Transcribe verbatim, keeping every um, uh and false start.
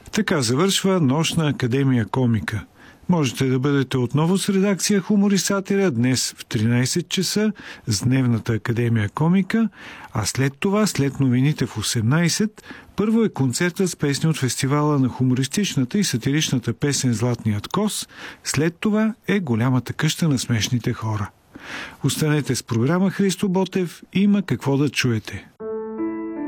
Така завършва Нощна академия комика. Можете да бъдете отново с редакция Хумористателя днес в тринайсет часа с Дневната академия комика, а след това, след новините в осемнайсет, първо е концертът с песни от фестивала на хумористичната и сатиричната песен Златният кос, след това е Голямата къща на смешните хора. Останете с програма Христо Ботев, има какво да чуете.